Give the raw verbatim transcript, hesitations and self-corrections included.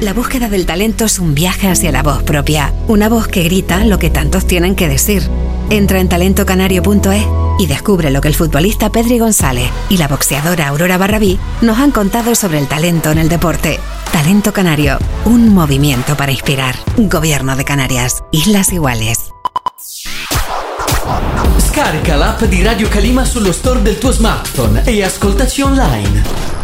La búsqueda del talento es un viaje hacia la voz propia, una voz que grita lo que tantos tienen que decir. Entra en talento canario punto es y descubre lo que el futbolista Pedri González y la boxeadora Aurora Barrabí nos han contado sobre el talento en el deporte. Talento Canario, un movimiento para inspirar. Gobierno de Canarias, Islas Iguales. Scarica l'app di Radio Calima sullo store del tuo smartphone e ascoltaci online.